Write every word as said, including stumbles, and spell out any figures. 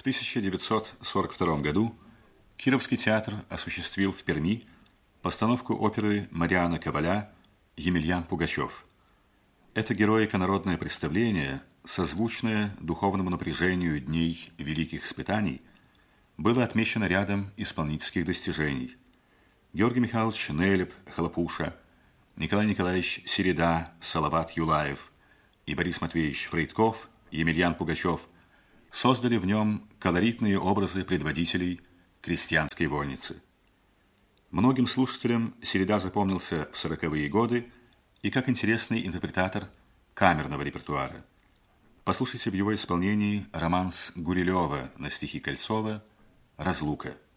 В тысяча девятьсот сорок втором году Кировский театр осуществил в Перми постановку оперы Мариана Коваля «Емельян Пугачев». Это героико-народное представление, созвучное духовному напряжению дней великих испытаний, было отмечено рядом исполнительских достижений. Георгий Михайлович Нелеп, Хлопуша, Николай Николаевич Середа, Салават Юлаев и Борис Матвеевич Фрейдков, Емельян Пугачев создали в нем колоритные образы предводителей крестьянской вольницы. Многим слушателям Середа запомнился в сороковые годы и как интересный интерпретатор камерного репертуара. Послушайте в его исполнении романс Гурилева на стихи Кольцова «Разлука».